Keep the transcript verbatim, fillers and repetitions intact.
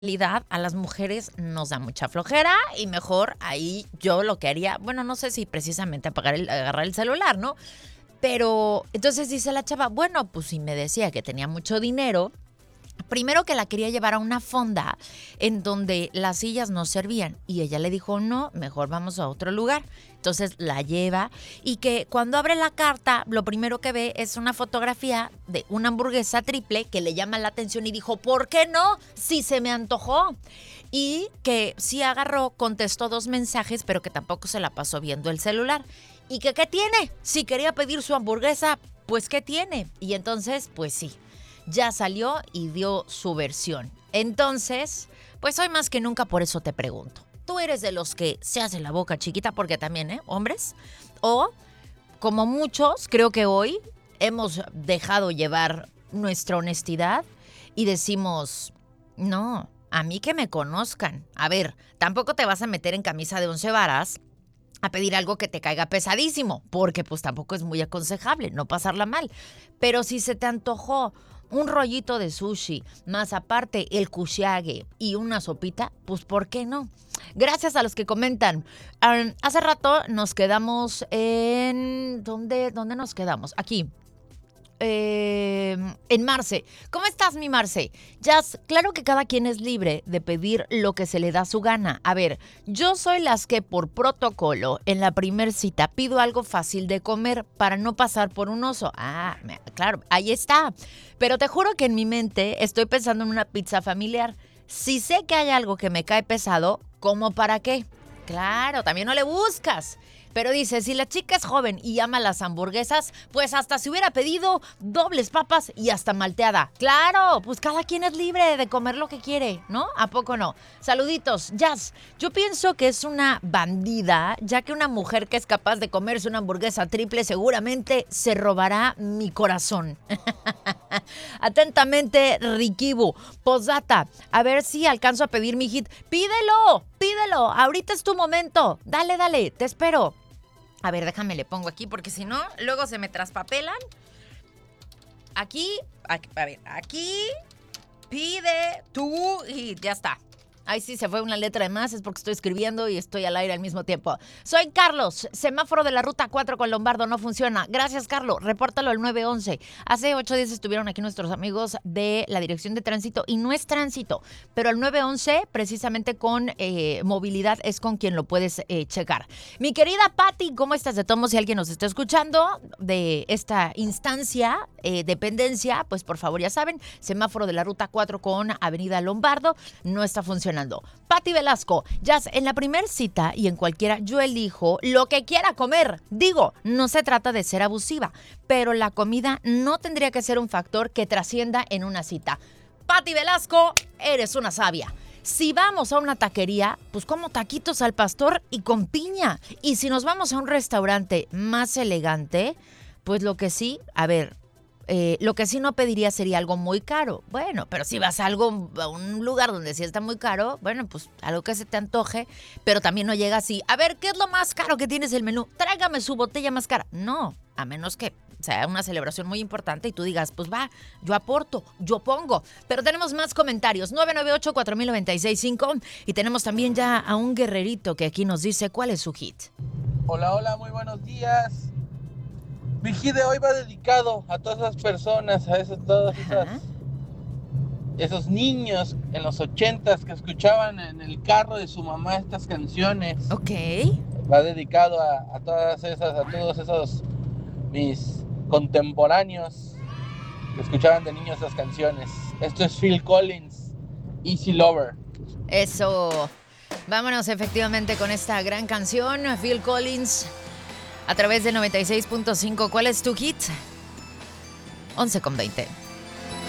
realidad a las mujeres nos da mucha flojera y mejor ahí yo lo que haría, bueno, no sé si precisamente apagar el, agarrar el celular, ¿no? Pero entonces dice la chava, bueno, pues si me decía que tenía mucho dinero, primero que la quería llevar a una fonda en donde las sillas no servían y ella le dijo, no, mejor vamos a otro lugar. Entonces la lleva y que cuando abre la carta, lo primero que ve es una fotografía de una hamburguesa triple que le llama la atención y dijo, ¿por qué no? Sí se me antojó. Y que sí agarró, contestó dos mensajes, pero que tampoco se la pasó viendo el celular. ¿Y que qué tiene? Si quería pedir su hamburguesa, pues ¿qué tiene? Y entonces, pues sí, ya salió y dio su versión. Entonces, pues hoy más que nunca por eso te pregunto. ¿Tú eres de los que se hace la boca chiquita? Porque también, ¿eh? Hombres. O, como muchos, creo que hoy hemos dejado llevar nuestra honestidad y decimos, no, a mí que me conozcan. A ver, tampoco te vas a meter en camisa de once varas a pedir algo que te caiga pesadísimo, porque pues tampoco es muy aconsejable no pasarla mal. Pero si se te antojó un rollito de sushi, más aparte el kushage y una sopita, pues ¿por qué no? Gracias a los que comentan. Um, hace rato nos quedamos en... ¿Dónde, dónde nos quedamos? Aquí. Eh, en Marce. ¿Cómo estás, mi Marce? Jazz, claro que cada quien es libre de pedir lo que se le da su gana. A ver, yo soy las que por protocolo en la primer cita pido algo fácil de comer para no pasar por un oso. Ah, claro, ahí está. Pero te juro que en mi mente estoy pensando en una pizza familiar. Si sé que hay algo que me cae pesado, ¿cómo para qué? Claro, también no le buscas. Pero dice, si la chica es joven y ama las hamburguesas, pues hasta se hubiera pedido dobles papas y hasta malteada. Claro, pues cada quien es libre de comer lo que quiere, ¿no? ¿A poco no? Saluditos, Jazz. Yo pienso que es una bandida, ya que una mujer que es capaz de comerse una hamburguesa triple seguramente se robará mi corazón. Atentamente, Rikibu. Posdata, a ver si alcanzo a pedir mi hit. ¡Pídelo! ¡Pídelo! Ahorita es tu momento. Dale, dale, te espero. A ver, déjame le pongo aquí porque si no, luego se me traspapelan. Aquí, aquí, a ver, aquí, pide tú y ya está. Ay, sí, se fue una letra de más, es porque estoy escribiendo y estoy al aire al mismo tiempo. Soy Carlos, semáforo de la ruta cuatro con Lombardo no funciona. Gracias, Carlos, repórtalo al nueve once. Hace ocho días estuvieron aquí nuestros amigos de la Dirección de Tránsito y no es tránsito, pero el nueve once, precisamente con eh, movilidad, es con quien lo puedes eh, checar. Mi querida Patti, ¿cómo estás? De todos, si alguien nos está escuchando de esta instancia, eh, dependencia, pues por favor ya saben, semáforo de la ruta cuatro con Avenida Lombardo, no está funcionando. Patti Velasco, Jazz, en la primer cita y en cualquiera yo elijo lo que quiera comer. Digo, no se trata de ser abusiva, pero la comida no tendría que ser un factor que trascienda en una cita. Patti Velasco, eres una sabia. Si vamos a una taquería, pues como taquitos al pastor y con piña. Y si nos vamos a un restaurante más elegante, pues lo que sí, a ver, Eh, lo que sí no pediría sería algo muy caro. Bueno, pero si vas a algo, a un lugar donde sí está muy caro, bueno, pues algo que se te antoje, pero también no llega así. A ver, ¿qué es lo más caro que tienes en el menú? Tráigame su botella más cara. No, a menos que sea una celebración muy importante y tú digas, pues va, yo aporto, yo pongo. Pero tenemos más comentarios. nueve nueve ocho, cuatro mil noventa y seis cinco y tenemos también ya a un guerrerito que aquí nos dice cuál es su hit. Hola, hola, muy buenos días. Mi hit de hoy va dedicado a todas esas personas, a esos, todos esas, esos niños en los ochentas que escuchaban en el carro de su mamá estas canciones. Ok. Va dedicado a, a todas esas, a todos esos mis contemporáneos que escuchaban de niños esas canciones. Esto es Phil Collins, Easy Lover. Eso. Vámonos efectivamente con esta gran canción, Phil Collins, a través de noventa y seis punto cinco. ¿Cuál es tu hit? once con veinte.